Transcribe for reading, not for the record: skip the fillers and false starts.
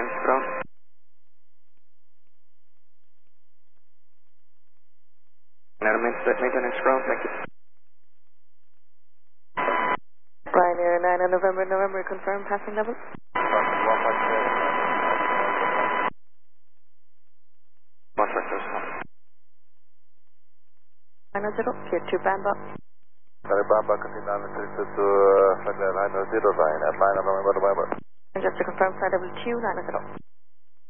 maintenance ground. Maintenance ground, thank you. Ryanair 9 on November, confirm passing level. 90, clear to Bamba. Bamba, continue on to flight 90, Ryanair 9 on November. And just to confirm, flight level 290.